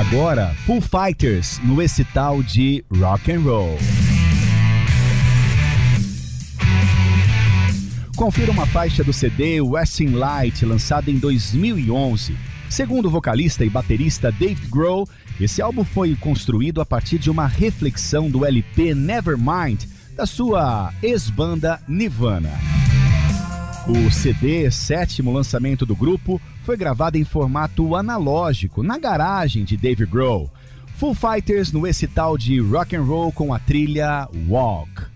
Agora, Foo Fighters no esse tal de Rock and Roll. Confira uma faixa do CD Western Light, lançada em 2011. Segundo o vocalista e baterista Dave Grohl, esse álbum foi construído a partir de uma reflexão do LP Nevermind, da sua ex-banda Nirvana. O CD, sétimo lançamento do grupo, foi gravado em formato analógico, na garagem de Dave Grohl. Foo Fighters no esse tal de Rock and Roll com a trilha Walk.